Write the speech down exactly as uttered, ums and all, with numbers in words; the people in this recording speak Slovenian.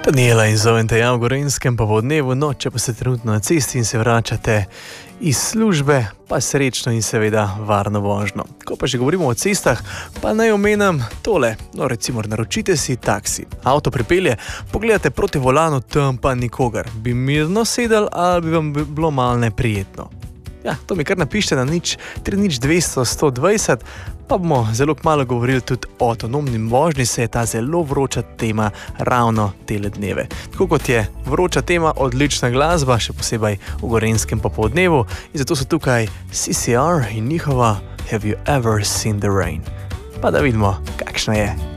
Daniela in zovem te ja v Gorenjskem pa v dnevu, no, če pa ste trenutno na cesti in se vračate iz službe, pa srečno in seveda varno vožnjo. Ko pa že govorimo o cestah, pa naj omenim tole, no recimo naročite si taksi. Avto pripelje, pogledate proti volanu, tam pa nikogar. Bi mirno sedel ali bi vam bilo malo neprijetno? Ja, to mi kar napište na nič tri nič dvesto sto dvajset, pa bomo zelo kmalu govorili tudi o avtonomni vožnji, se je ta zelo vroča tema ravno tele dneve. Tako kot je vroča tema odlična glasba, še posebej v Gorenjskem popoldnevu, in zato so tukaj C C R in njihova Have You Ever Seen the Rain? Pa da vidimo, kakšna je.